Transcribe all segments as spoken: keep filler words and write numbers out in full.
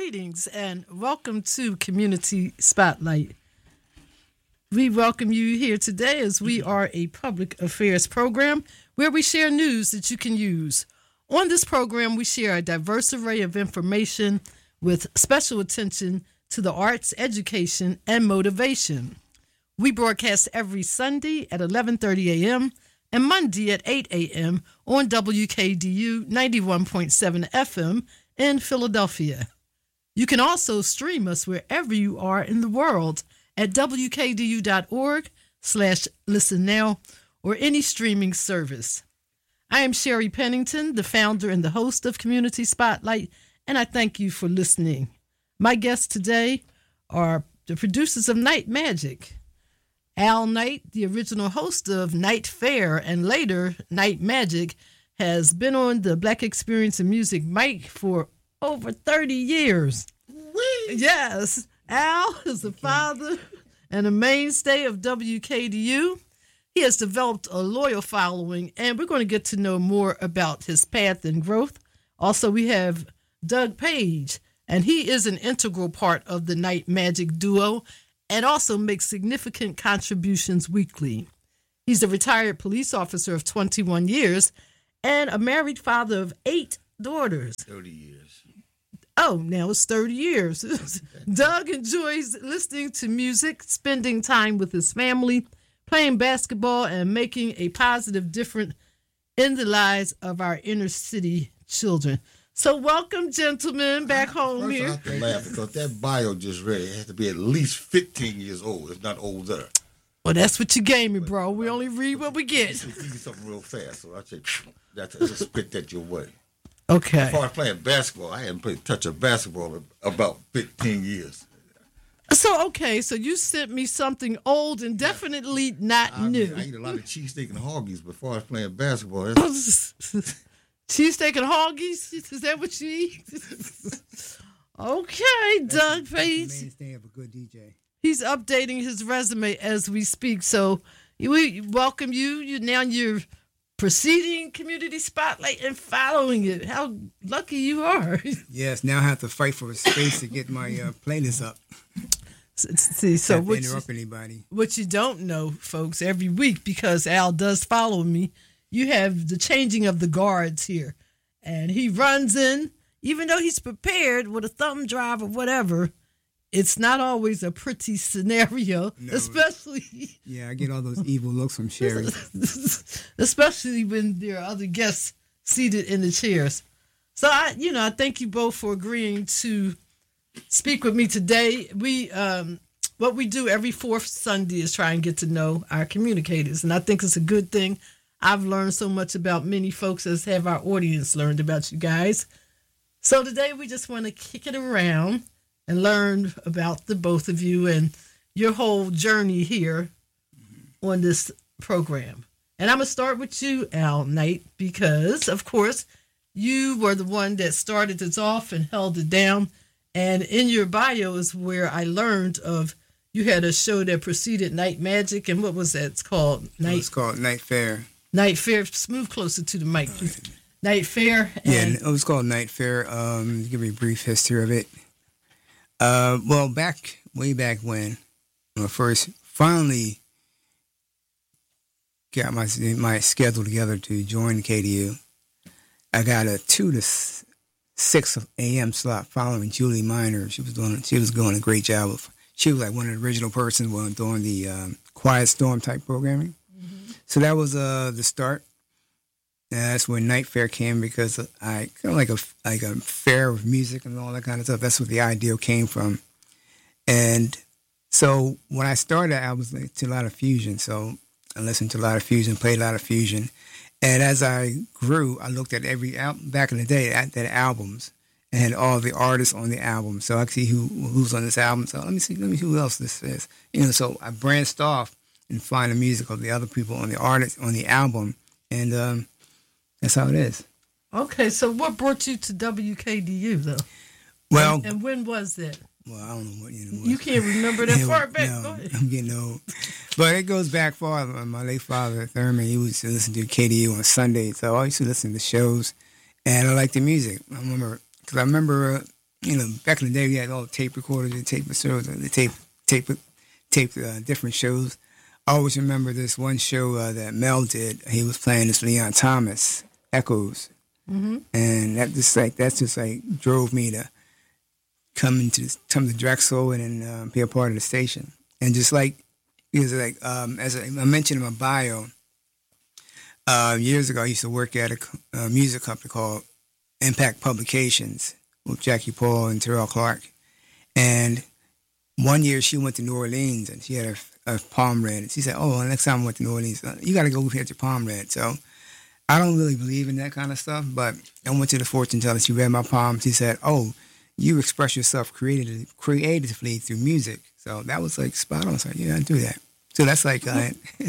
Greetings and welcome to Community Spotlight. We welcome you here today as we are a public affairs program where we share news that you can use. On this program, we share a diverse array of information with special attention to the arts, education, and motivation. We broadcast every Sunday at eleven thirty a.m. and Monday at eight a.m. on W K D U ninety-one point seven F M in Philadelphia. You can also stream us wherever you are in the world at W K D U dot org slash listen now or any streaming service. I am Sherry Pennington, the founder and the host of Community Spotlight, and I thank you for listening. My guests today are the producers of Night Magic. Al Knight, the original host of Night Fair and later Night Magic, has been on the Black Experience in Music mic for over thirty years. Whee! Yes, Al is a father and a mainstay of W K D U. He has developed a loyal following, and we're going to get to know more about his path and growth. Also, we have Doug Page, and he is an integral part of the Night Magic duo and also makes significant contributions weekly. He's a retired police officer of twenty-one years and a married father of eight daughters. thirty years. Oh, now it's thirty years. Doug enjoys listening to music, spending time with his family, playing basketball, and making a positive difference in the lives of our inner city children. So welcome, gentlemen, back home First here. I have to laugh because that bio just read it has to be at least fifteen years old, if not older. Well, that's what you gave me, bro. We only read what we get. You give you something real fast, so I say, that's just spit that your way. Okay. As far as playing basketball, I hadn't played touch of basketball in about fifteen years. So, okay, so you sent me something old and definitely not I, new. I eat a lot of cheesesteak and hoggies before I was playing basketball. That's, Cheesesteak and hoggies? Is that what you eat? Okay, Doug Page. That's the mainstay of a good D J. He's updating his resume as we speak. So we welcome you. You now you're preceding Community Spotlight and following it. How lucky you are. Yes, now I have to fight for a space to get my uh, playlist up. See, so Not to what you, interrupt anybody. what you don't know, folks, every week, because Al does follow me, you have the changing of the guards here. And he runs in, even though he's prepared with a thumb drive or whatever, it's not always a pretty scenario, No. especially Yeah, I get all those evil looks from Sherry. especially when there are other guests seated in the chairs. So I, you know, I thank you both for agreeing to speak with me today. We, um, what we do every fourth Sunday is try and get to know our communicators, and I think it's a good thing. I've learned so much about many folks, as have our audience learned about you guys. So today we just want to kick it around and learn about the both of you and your whole journey here on this program. And I'm going to start with you, Al Knight, because, of course, you were the one that started this off and held it down. And in your bio is where I learned of you had a show that preceded Night Magic. And what was that? It's called Night, It's called Night Fair. Night Fair. Move closer to the mic, please. Night Fair. Yeah, And it was called Night Fair. Um, give me a brief history of it. Uh, well, back way back when, when I first finally got my my schedule together to join K D U, I got a two to six a.m. slot following Julie Minor. She was doing she was doing a great job of. She was like one of the original persons when doing the um, Quiet Storm type programming. Mm-hmm. So that was uh, the start. And that's when Night Fair came because I kind of like a like a fair of music and all that kind of stuff. That's what the ideal came from. And so when I started, I was like, to a lot of fusion. So I listened to a lot of fusion, played a lot of fusion. And as I grew, I looked at every album back in the day at the albums and all the artists on the album. So I could see who who's on this album. So let me see, let me see who else this is. You know, so I branched off and find the music of the other people on the artist on the album, and um, that's how it is. okay, so what brought you to W K D U, though? Well, And, and when was that? well, I don't know what you know. You can't remember that Yeah, far back. Go No, ahead. I'm getting old. But it goes back far. My late father, Thurman, he used to listen to K D U on Sundays. So I used to listen to shows, and I liked the music. I remember, because I remember uh, you know, back in the day we had all tape recorders and tape shows, the tape tape tape uh, different shows. I always remember this one show uh, that Mel did. He was playing this Leon Thomas Echoes, mm-hmm. and that just like that's just like drove me to come into come to Drexel and uh, be a part of the station. And just like because like um, as I mentioned in my bio, uh, years ago I used to work at a, a music company called Impact Publications with Jackie Paul and Terrell Clark, and one year she went to New Orleans and she had a, a palm read. And she said, "Oh, next time I went to New Orleans, you got to go get your palm read." So I don't really believe in that kind of stuff, but I went to the fortune teller. She read my palm. She said, "Oh, you express yourself creatively, creatively through music." So that was like spot on. I was like, "Yeah, I do that." So that's like, uh,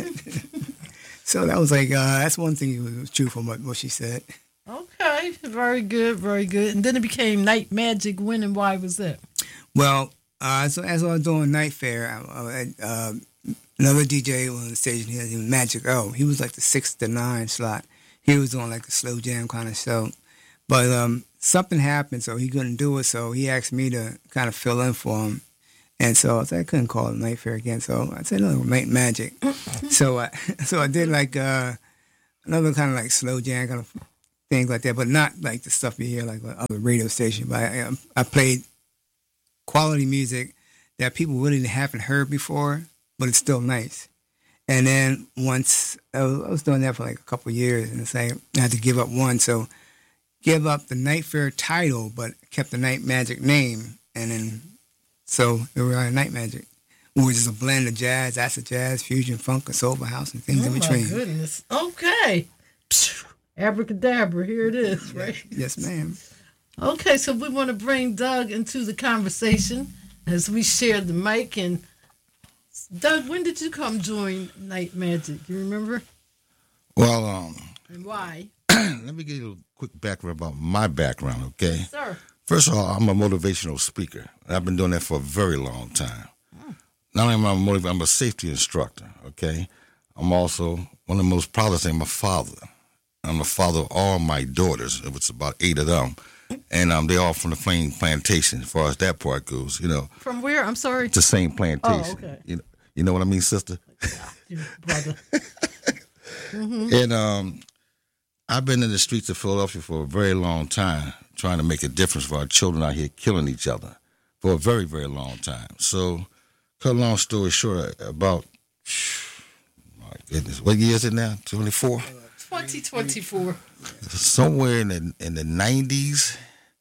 so that was like, uh, that's one thing that was true from what, what she said. Okay, very good, very good. And then it became Night Magic. When and why was that? Well, uh, so as I was doing Night Fair, I, I, uh, another D J on the station here, he was Magic O. He was like the six to nine slot. He was on like a slow jam kind of show. But um, something happened, so he couldn't do it. So he asked me to kind of fill in for him. And so I said I couldn't call it Night Fair again. So I said, no, Night Magic. so I so I did like uh, another kind of like slow jam kind of things like that, but not like the stuff you hear like on other radio stations. But I, I played quality music that people really haven't heard before, but it's still nice. And then once I was, I was doing that for like a couple of years, and it's like I had to give up one. So give up the Night Fair title, but kept the Night Magic name, and then so it was uh, Night Magic, which is a blend of jazz, acid jazz, fusion, funk, and soulful house, and things oh in between. Oh my goodness! Okay, abracadabra, here it is, right? Yes, ma'am. Okay, so we want to bring Doug into the conversation as we share the mic. And Doug, when did you come join Night Magic? You remember? Well, um, and why? Let me give you a quick background about my background, okay? Sir. First of all, I'm a motivational speaker. I've been doing that for a very long time. Mm. Not only am I a motivator, I'm a safety instructor, okay? I'm also one of the most proudest things, I'm a father. I'm the father of all my daughters. It was about eight of them. And um, they all from the same plantation, as far as that part goes, you know. From where? I'm sorry? The same plantation. Oh, okay. You know, you know what I mean, sister? Yeah, brother. mm-hmm. And um, I've been in the streets of Philadelphia for a very long time, trying to make a difference for our children out here killing each other for a very, very long time. So, cut a long story short, about, my goodness, what year is it now? twenty-four? twenty twenty-four. Somewhere in the in the nineties,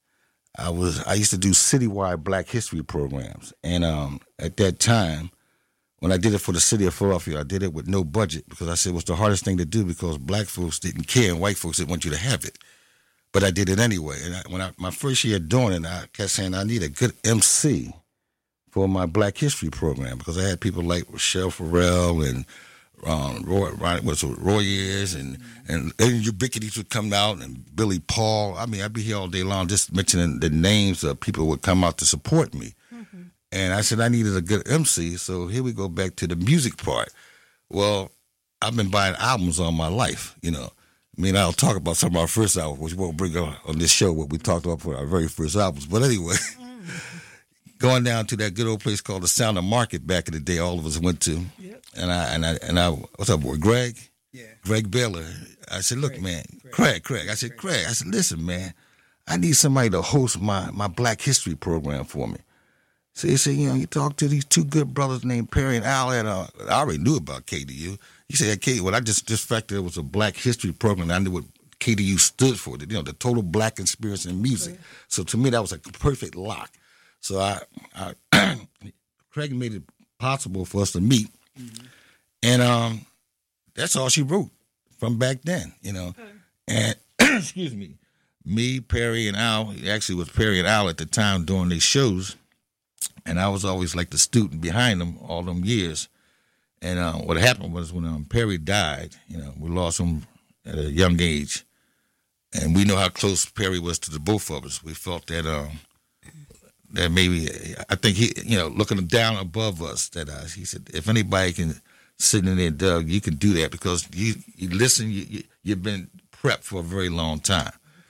I was I used to do citywide Black History programs, and um, at that time, when I did it for the city of Philadelphia, I did it with no budget because I said it was the hardest thing to do because black folks didn't care and white folks didn't want you to have it. But I did it anyway. And I, when I, my first year doing it, I kept saying I need a good M C for my Black History program because I had people like Rochelle Farrell and um, Roy, what's it, Roy Ayers and and Eddie Ubiquitous would come out and Billy Paul. I mean, I'd be here all day long just mentioning the names of people who would come out to support me. Mm-hmm. And I said I needed a good M C, so here we go back to the music part. Well, I've been buying albums all my life, you know. I mean, I'll talk about some of our first albums, which we won't bring up on this show what we talked about for our very first albums. But anyway, mm. going down to that good old place called the Sound of Market back in the day, all of us went to. Yep. And I and I and I what's up, boy? Greg? Yeah. Greg Baylor. I said, look, Craig. man, Craig. Craig, Craig. I said, Craig. I said, listen, man, I need somebody to host my my Black History program for me. So he said, you know, you talk to these two good brothers named Perry and Al, and uh, I already knew about K D U. He said, K D U, well, I just, just fact that it was a Black History program, and I knew what K D U stood for, you know, the total black experience in music. Okay. So to me, that was a perfect lock. So I, I Craig made it possible for us to meet, mm-hmm. and um, that's all she wrote from back then, you know. Okay. And, excuse me, me, Perry, and Al, actually it was Perry and Al at the time doing these shows, and I was always like the student behind them all them years. And uh, what happened was when um, Perry died, you know, we lost him at a young age. And we know how close Perry was to the both of us. We felt that um, that maybe, I think he, you know, looking down above us, that uh, he said, if anybody can sit in there, Doug, you can do that because you, you listen, you, you, you've been prepped for a very long time. Okay.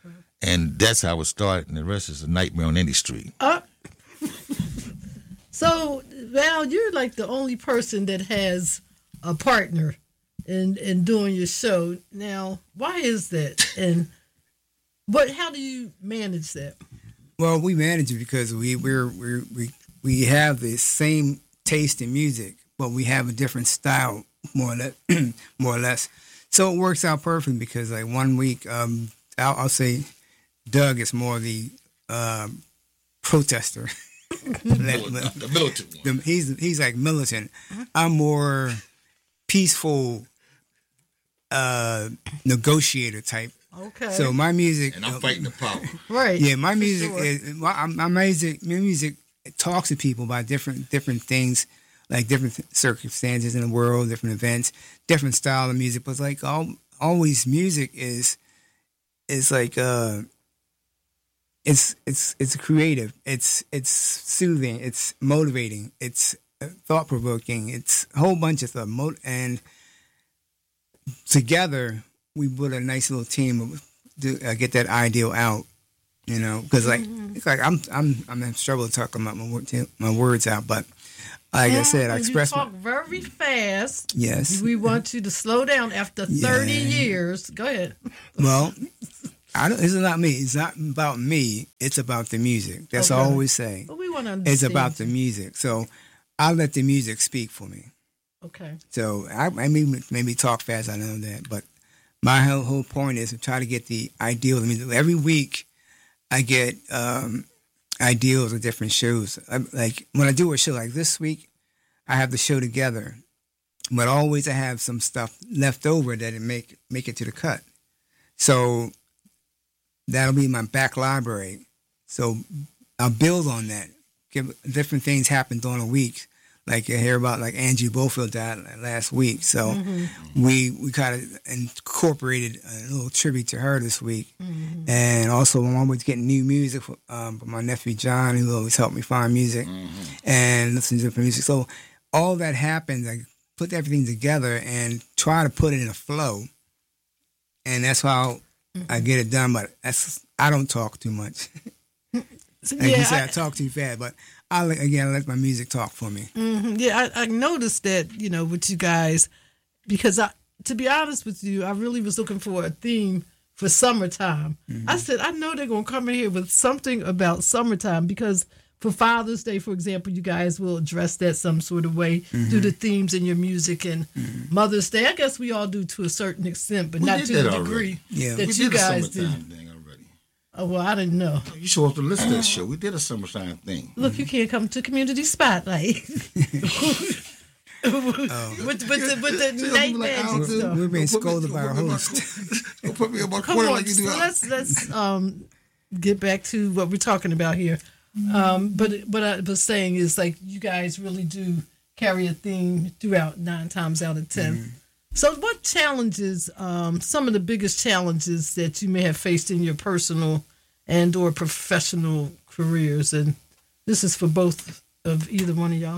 and that's how it started. And the rest is a nightmare on any street. Uh, so, Val, you're like the only person that has a partner in in doing your show. Now, why is that? And what? How do you manage that? Well, we manage it because we we're, we're we we have the same taste in music, but we have a different style, more or less. more or less. So it works out perfect because, like, one week, um, I'll, I'll say, Doug is more the um, protester. The, the militant one. The- he's he's like militant. I'm more peaceful, uh, negotiator type. Okay. So my music, And I'm fighting the power. right. yeah, my for music, sure. is, my, my music, my music talks to people about different different things, like different circumstances in the world, different events, different style of music. But it's like all, always, music is is like uh, it's it's it's creative. It's it's soothing. It's motivating. It's thought provoking. It's a whole bunch of stuff. Mo- and together we put a nice little team of do, uh, get that ideal out. You know, because like Mm-hmm. it's like I'm I'm I'm in trouble talking about my word, my words out, but like I said, I And express you my, talk very fast. yes. We want you to slow down after thirty Yeah. years. Go ahead. Well, I don't, it's not me. It's not about me. It's about the music. That's all I Okay. always say. But we want to understand. It's about the music. So I let the music speak for me. Okay. So I, I maybe maybe talk fast. I know that, but my whole, whole point is to try to get the ideal of the music. Every week, I get um, ideals of different shows. I, like when I do a show like this week, I have the show together, but always I have some stuff left over that it make make it to the cut. So that'll be my back library. So I'll build on that. Give different things happen during a week. Like I hear about like Angie Bofield died last week. So Mm-hmm. we we kind of incorporated a little tribute to her this week. And also I'm always getting new music for, um, from my nephew John, who always helped me find music and listen to different music. So all that happens, I put everything together and try to put it in a flow. And that's how I get it done. But that's I don't talk too much. So, Like you said, I, I, talk too fast, but I again I let my music talk for me. mhm, yeah, I, I noticed that, you know, with you guys, because I, to be honest with you, I really was looking for a theme for summertime. Mm-hmm. I said, I know they're going to come in here with something about summertime because for Father's Day, for example, you guys will address that some sort of way Mm-hmm. through the themes in your music. And Mother's Day, I guess we all do to a certain extent, but We not did to that the already. degree Yeah. that We you did a guys did. summertime thing already. Oh, well, I didn't know. You show up to listen to that show. We did a summertime thing. Look, you can't come to Community Spotlight. with, with the, with the She'll night be like, magic "I'll do- stuff. We're being Don't put me- scolded by our don't put me in my host. cor- Don't put me in my Come corner on, like you do. so let's let's um get back to what we're talking about here. Um, but what I was saying is like you guys really do carry a theme throughout nine times out of ten. So, what challenges, um, some of the biggest challenges that you may have faced in your personal and or professional careers, and this is for both of either one of y'all.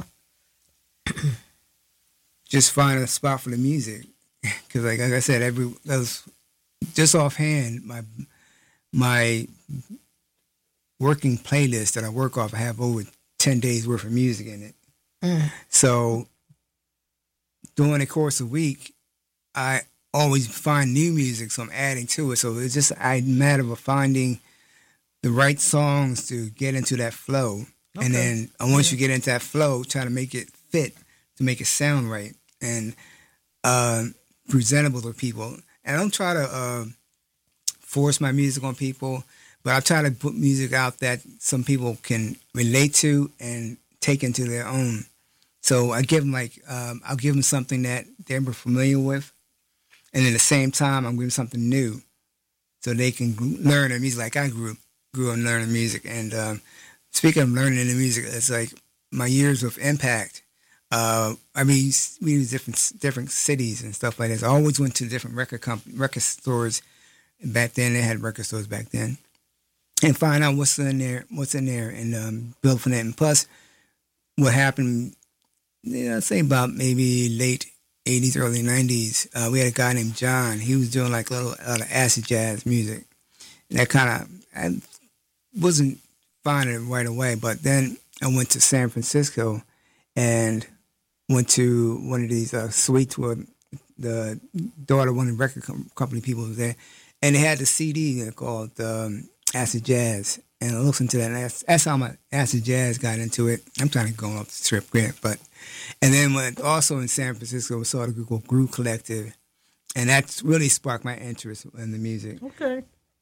Just find a spot for the music, because like, like I said, every that was just offhand my my working playlist that I work off. I have over ten days worth of music in it. Mm. So during the course of the week, I always find new music, so I'm adding to it. So it's just a matter of finding the right songs to get into that flow. Okay. And then uh, once you get into that flow, try to make it fit, to make it sound right and uh, presentable to people. And I don't try to uh, force my music on people, but I try to put music out that some people can relate to and take into their own. So I give them like, um, I'll give them something that they're familiar with. And at the same time, I'm giving them something new so they can learn the music like I grew grew up learning music. And um, speaking of learning the music, it's like my years of impact. Uh, I mean, we was different different cities and stuff like that. So I always went to different record comp- record stores. Back then, they had record stores back then, and find out what's in there, what's in there, and um, build from that. And plus, what happened, you know, I'd say about maybe late eighties, early nineties, uh, we had a guy named John. He was doing like a little, a lot of acid jazz music. that kind of, I wasn't finding it right away. But then I went to San Francisco and went to one of these uh, suites where the daughter of one of the record com- company people was there. And they had the C D called um, Acid Jazz. And I listened to that. And that's, that's how my Acid Jazz got into it. I'm trying to go off the trip, Grant. But, and then when, also in San Francisco, we saw the group called Groove Collective. And that's really sparked my interest in the music. Okay.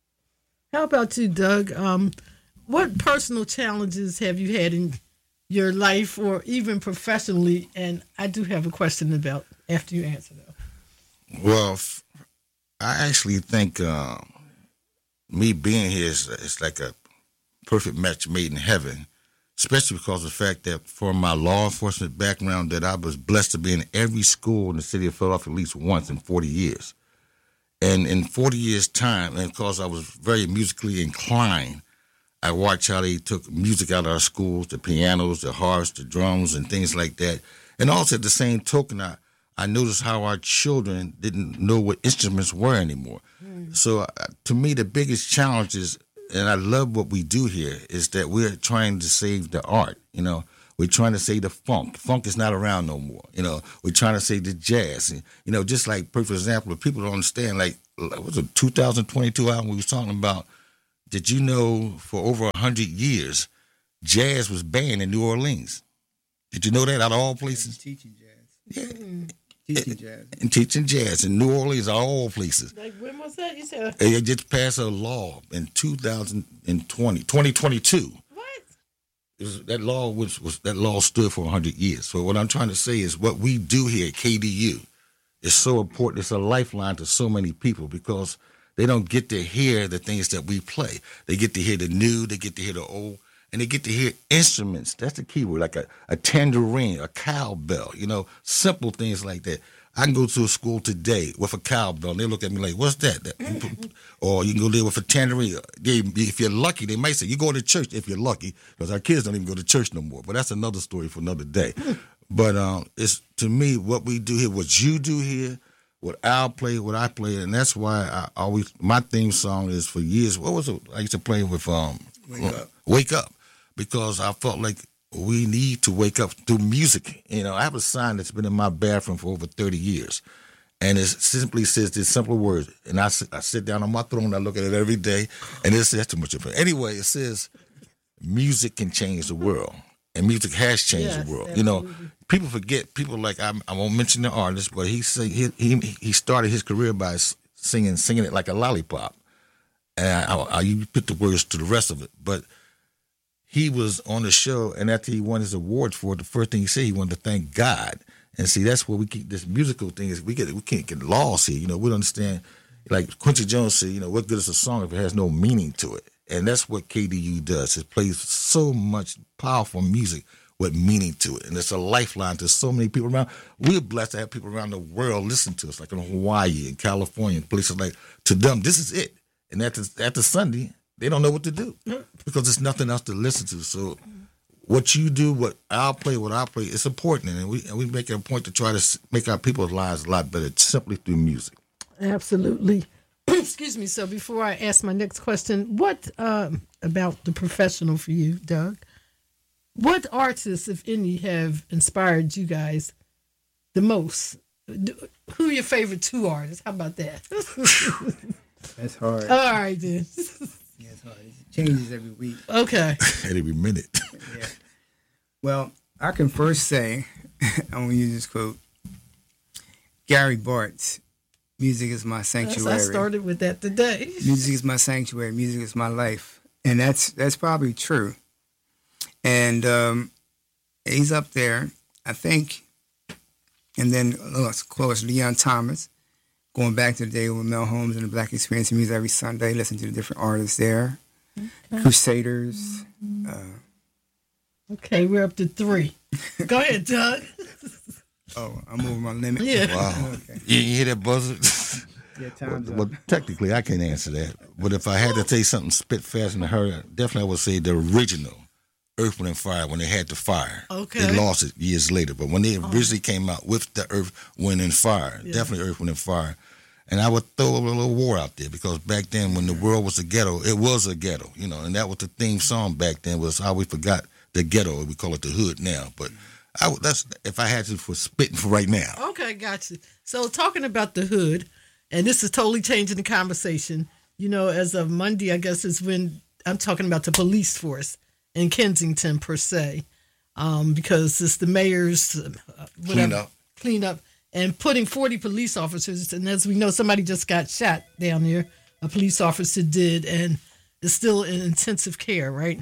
How about you, Doug? Um, what personal challenges have you had in your life or even professionally? And I do have a question about after you answer that. Well, I actually think uh, me being here is, is like a perfect match made in heaven, especially because of the fact that from my law enforcement background that I was blessed to be in every school in the city of Philadelphia at least once in forty years. And in forty years' time, and because I was very musically inclined, I watched how they took music out of our schools, the pianos, the harps, the drums, and things like that. And also at the same token, I, I noticed how our children didn't know what instruments were anymore. Mm. So uh, to me, the biggest challenge is, and I love what we do here, is that we're trying to save the art, you know. We're trying to save the funk. Funk is not around no more. You know, we're trying to save the jazz. You know, just like, perfect example, if people don't understand, like, what was it, two thousand twenty-two album we was talking about, did you know for over one hundred years, jazz was banned in New Orleans? Did you know that out of all places? Teaching jazz. Yeah. Mm-hmm. Teaching jazz. And teaching jazz in New Orleans, out of all places. Like, when was that? You said... They just passed a law in two thousand twenty, twenty twenty-two. Was, that law was, was that law stood for one hundred years. So what I'm trying to say is what we do here at K D U is so important. It's a lifeline to so many people because they don't get to hear the things that we play. They get to hear the new, they get to hear the old, and they get to hear instruments. That's the key word, like a, a tambourine, a cowbell, you know, simple things like that. I can go to a school today with a cowbell, and they look at me like, what's that? that or you can go there with a tambourine. They, if you're lucky, they might say, you go to church if you're lucky, because our kids don't even go to church no more. But that's another story for another day. But um, it's to me, what we do here, what you do here, what Al play, what I play, and that's why I always, my theme song is for years, what was it? I used to play with um, Wake Up. Wake Up, because I felt like we need to wake up through music. You know, I have a sign that's been in my bathroom for over thirty years. And it simply says these simple words. And I, I sit down on my throne, I look at it every day, and it says too much of it. Anyway, it says music can change the world. And music has changed Yes, the world. absolutely. You know, people forget, people like, I, I won't mention the artist, but he, say, he he he started his career by singing singing it like a lollipop. And I, I, I you put the words to the rest of it. But he was on the show, and after he won his award for it, the first thing he said, he wanted to thank God. And see, that's where we keep this musical thing is we get we can't get lost here. You know, we don't understand. Like Quincy Jones said, you know, what good is a song if it has no meaning to it? And that's what K D U does. It plays so much powerful music with meaning to it, and it's a lifeline to so many people around. We're blessed to have people around the world listen to us, like in Hawaii and California, places like. To them, this is it. And after after Sunday, they don't know what to do because there's nothing else to listen to. So what you do, what I'll play, what I play, it's important. And we and we make it a point to try to make our people's lives a lot better simply through music. Absolutely. Excuse me. So before I ask my next question, what um, about the professional for you, Doug? What artists, if any, have inspired you guys the most? Who are your favorite two artists? How about that? That's hard. All right, then. Yeah, it's hard. It changes every week. Okay. And every minute. Yeah. Well, I can first say, I'm going to use this quote, Gary Bart's, music is my sanctuary. Yes, I started with that today. Music is my sanctuary. Music is my life. And that's that's probably true. And um, he's up there, I think. And then, of course, Leon Thomas, going back to the day with Mel Holmes and the Black Experience of Music every Sunday, listen to the different artists there. Mm-hmm. Crusaders. Uh, okay, we're up to three. Go ahead, Doug. Oh, I'm over my limit. Yeah. Wow. Okay. You, you hear that buzzer? Yeah, time's well, up. well, technically, I can't answer that. But if I had to say something spit fast in a hurry, definitely I would say the original Earth, Wind and Fire, when they had the fire. Okay. They lost it years later. But when they originally came out with the Earth, Wind and Fire, Yeah. definitely Earth, Wind and Fire. And I would throw a little war out there because back then when the world was a ghetto, it was a ghetto, you know, and that was the theme song back then was how we forgot the ghetto. We call it the hood now. But I would, that's if I had to for spitting for right now. Okay, gotcha. So talking about the hood, and this is totally changing the conversation. You know, as of Monday, I guess is when I'm talking about the police force in Kensington per se, um, because it's the mayor's uh, whatever, Clean up. Clean up. And putting forty police officers, and as we know, somebody just got shot down there. A police officer did, and is still in intensive care, right?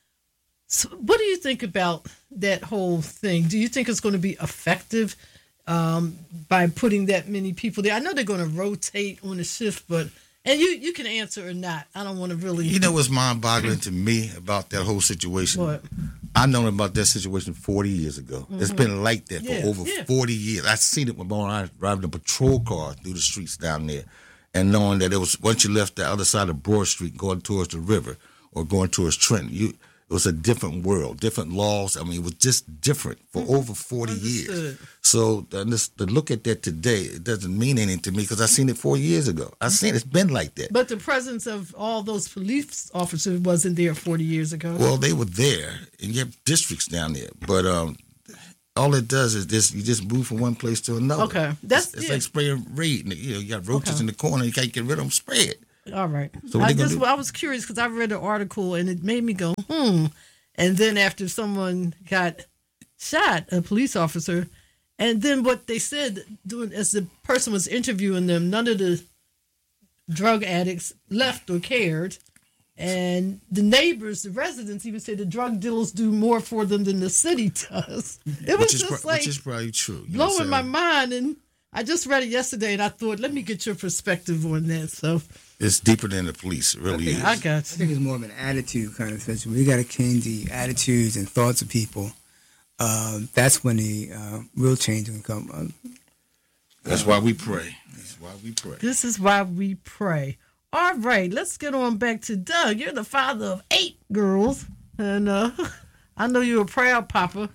So what do you think about that whole thing? Do you think it's going to be effective um, by putting that many people there? I know they're going to rotate on the shift, but, and you, you can answer or not. I don't want to really. You know what's mind-boggling to me about that whole situation? What? I known about that situation forty years ago. Mm-hmm. It's been like that yeah, for over yeah. forty years. I seen it when I was driving a patrol car through the streets down there, and knowing that it was once you left the other side of Broad Street going towards the river or going towards Trenton, you it was a different world, different laws. I mean, it was just different for mm-hmm. over forty Understood. years. So and this, to look at that today, it doesn't mean anything to me because I seen it four years ago. I seen it's been like that. But the presence of all those police officers wasn't there forty years ago. Well, they were there, and you have districts down there. But um, all it does is this: you just move from one place to another. Okay, that's it's, it's yeah. like spraying raid. You know, you got roaches okay. in the corner. You can't get rid of them. Spray it. All right. So I just I was curious because I read an article and it made me go hmm. And then after someone got shot, a police officer, and then what they said doing as the person was interviewing them, none of the drug addicts left or cared. And the neighbors, the residents, even said the drug dealers do more for them than the city does. It was which is, just pro- like which is probably true. You blowing my mind. And I just read it yesterday, and I thought, let me get your perspective on that. So it's deeper than the police. It really think, is. I got you. I think it's more of an attitude kind of thing. We got to change the attitudes and thoughts of people. Uh, that's when the uh, real change will come. Uh, That's why we pray. That's why we pray. This is why we pray. All right, let's get on back to Doug. You're the father of eight girls, and uh, I know you're a proud papa.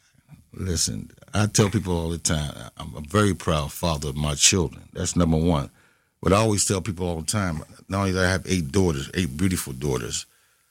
Listen, I tell people all the time, I'm a very proud father of my children. That's number one. But I always tell people all the time, not only do I have eight daughters, eight beautiful daughters,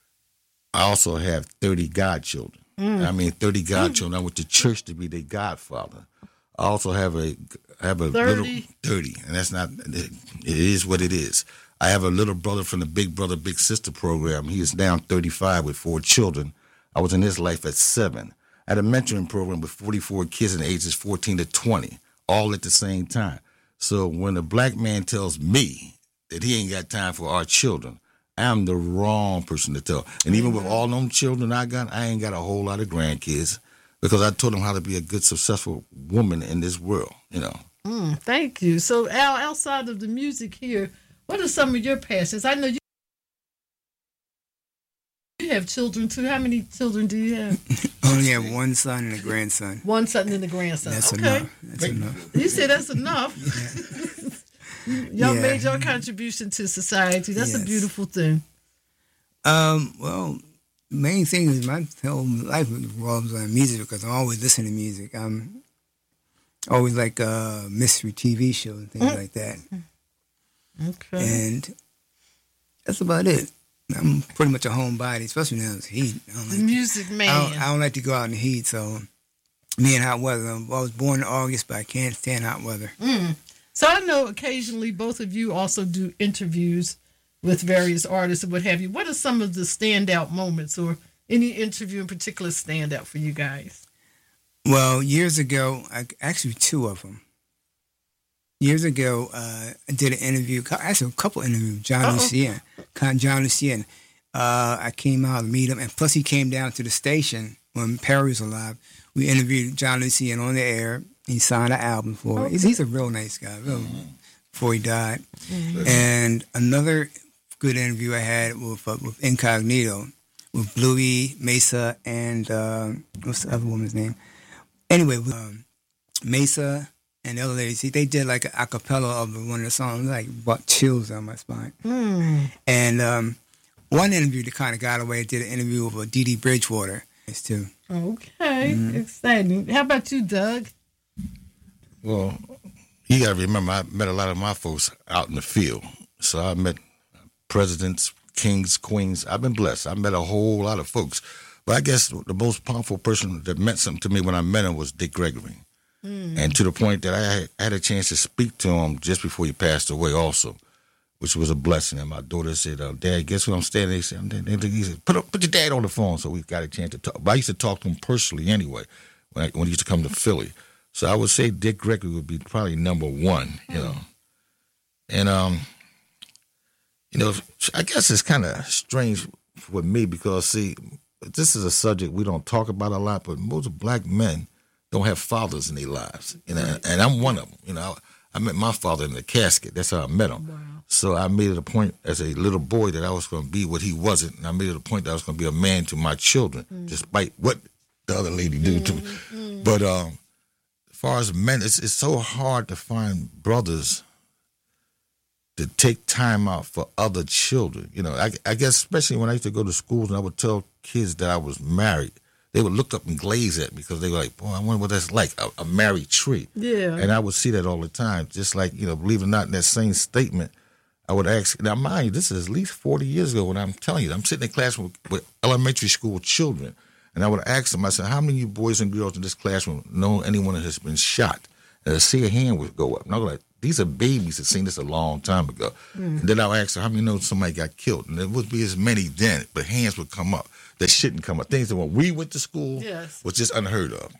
I also have thirty godchildren. Mm. I mean, thirty godchildren. Mm. I went to church to be their godfather. I also have a have a thirty. little thirty, and that's not. It is what it is. I have a little brother from the Big Brother Big Sister program. He is now thirty-five with four children. I was in his life at seven. I had a mentoring program with forty-four kids in the ages fourteen to twenty, all at the same time. So when a black man tells me that he ain't got time for our children, I'm the wrong person to tell. And even with all them children I got, I ain't got a whole lot of grandkids because I told them how to be a good, successful woman in this world, you know. Mm, thank you. So, Al, outside of the music here, what are some of your passions? I know you you have children, too. How many children do you have? Only have one son and a grandson. One son and a grandson. That's okay. enough. That's enough. You say that's enough. Y'all Yeah. made your contribution to society. That's Yes. a beautiful thing. Um, well, the main thing is my whole life revolves around music because I'm always listening to music. I'm always like uh, mystery T V shows and things Mm. like that. Okay. And that's about it. I'm pretty much a homebody, especially now it's heat. I don't The like, music man. I don't, I don't like to go out in the heat, so me and hot weather. I was born in August, but I can't stand hot weather. Mm. So I know occasionally both of you also do interviews with various artists and what have you. What are some of the standout moments or any interview in particular stand out for you guys? Well, years ago, I, actually two of them. Years ago, uh, I did an interview, actually a couple interviews with John Uh-oh. Lucien. John Lucien. Uh, I came out to meet him, and plus he came down to the station when Perry was alive. We interviewed John Lucien on the air. He signed an album for Okay. he's, he's a real nice guy, real, before he died. Mm-hmm. And another good interview I had with, uh, with Incognito, with Bluey, Mesa, and uh, what's the other woman's name? Anyway, with, um, Mesa and the other ladies, they did like an acapella of one of the songs, like brought chills down my spine. Mm. And um, one interview that kind of got away, did an interview with uh, Dee Dee Bridgewater, too. Okay, Mm-hmm. exciting. How about you, Doug? Well, You got to remember, I met a lot of my folks out in the field. So I met presidents, kings, queens. I've been blessed. I met a whole lot of folks. But I guess the most powerful person that meant something to me when I met him was Dick Gregory. Mm. And to the point that I had, had a chance to speak to him just before he passed away also, which was a blessing. And my daughter said, uh, Dad, guess who I'm standing? He said, he said put, up, put your dad on the phone. So we got a chance to talk. But I used to talk to him personally anyway when, I, when he used to come to Philly. So I would say Dick Gregory would be probably number one, you know. And, um, you know, I guess it's kind of strange with me because, see, this is a subject we don't talk about a lot, but most black men don't have fathers in their lives. You know, and I'm one of them. You know, I, I met my father in the casket. That's how I met him. Wow. So I made it a point as a little boy that I was going to be what he wasn't, and I made it a point that I was going to be a man to my children, mm. despite what the other lady did to me. Mm-hmm. But um, as far as men, it's, it's so hard to find brothers to take time out for other children. You know, I, I guess especially when I used to go to schools and I would tell kids that I was married, they would look up and glaze at me because they were like, boy, I wonder what that's like, a, a married tree. Yeah. And I would see that all the time. Just like, you know, believe it or not, in that same statement, I would ask, now mind you, this is at least forty years ago when I'm telling you, I'm sitting in a classroom with, with elementary school children, and I would ask them, I said, how many of you boys and girls in this classroom know anyone that has been shot? And I'd see a hand would go up. And I was like, these are babies that seen this a long time ago. Mm. And then I would ask them, how many know somebody got killed? And there would be as many then, but hands would come up that shouldn't come up. Things that when we went to school yes. was just unheard of.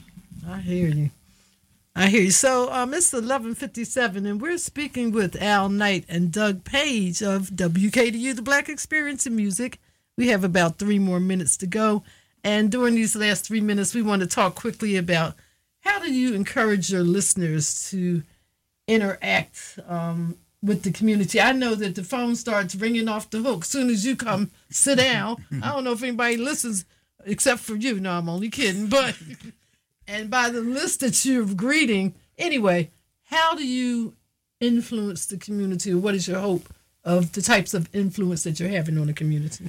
I hear you. I hear you. So um, it's eleven fifty-seven, and we're speaking with Al Knight and Doug Page of W K D U, the Black Experience in Music. We have about three more minutes to go. And during these last three minutes, we want to talk quickly about how do you encourage your listeners to interact um, with the community. I know that the phone starts ringing off the hook as soon as you come sit down. I don't know if anybody listens except for you. No, I'm only kidding. But and by the list that you're greeting, anyway, how do you influence the community? What is your hope of the types of influence that you're having on the community?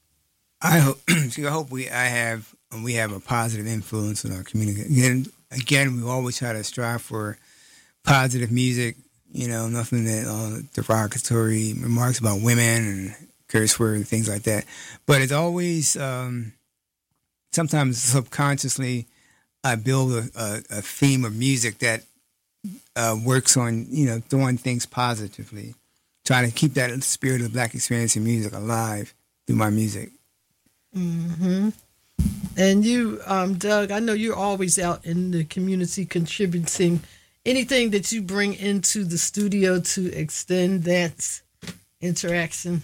I hope, I hope we I have we have a positive influence on our community. Again, again, we always try to strive for positive music, you know, nothing that uh, derogatory remarks about women and curse words and things like that. But it's always, um, sometimes subconsciously, I build a, a, a theme of music that uh, works on, you know, doing things positively, trying to keep that spirit of Black experience in music alive through my music. Mm-hmm. And you, um, Doug, I know you're always out in the community contributing. Anything that you bring into the studio to extend that interaction?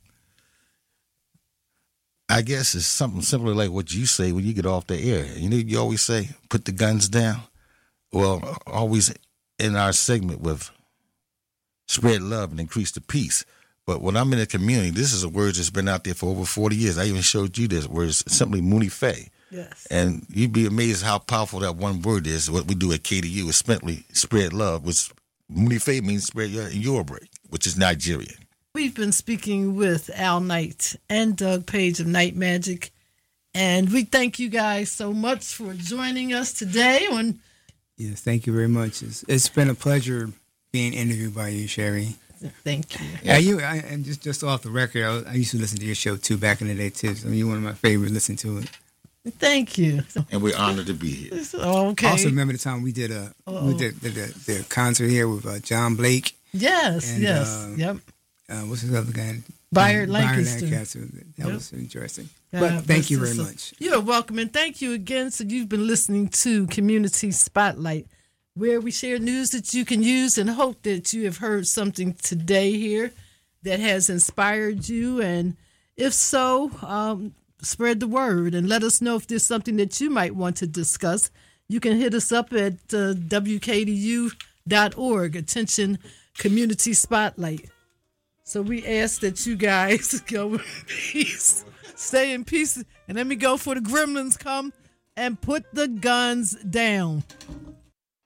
I guess it's something similar like what you say when you get off the air. You know, you always say, put the guns down. Well, always in our segment with spread love and increase the peace. But when I'm in a community, this is a word that's been out there for over forty years. I even showed you this word. It's simply Mooney Faye. Yes. And you'd be amazed how powerful that one word is. What we do at K D U is simply spread love, which Mooney Faye means spread your Yoruba, which is Nigerian. We've been speaking with Al Knight and Doug Page of Night Magic. And we thank you guys so much for joining us today. On Yes, thank you very much. It's, it's been a pleasure being interviewed by you, Sherry. Thank you. Yeah, you. I, and just just off the record, I, was, I used to listen to your show too back in the day too. So you're one of my favorites. Listen to it. Thank you. And we're honored to be here. Okay. I also remember the time we did a Uh-oh. we did the, the, the concert here with uh, John Blake. Yes. And, yes. Uh, yep. Uh, what's his other guy? Byard um, Lancaster. Byard Lancaster. That yep. was interesting. God but thank you very so, much. You're welcome, and thank you again. So you've been listening to Community Spotlight, where we share news that you can use, and hope that you have heard something today here that has inspired you. And if so, um, spread the word and let us know if there's something that you might want to discuss. You can hit us up at uh, W K D U dot org. Attention, Community Spotlight. So we ask that you guys go in peace, stay in peace, and let me go for the gremlins come and put the guns down.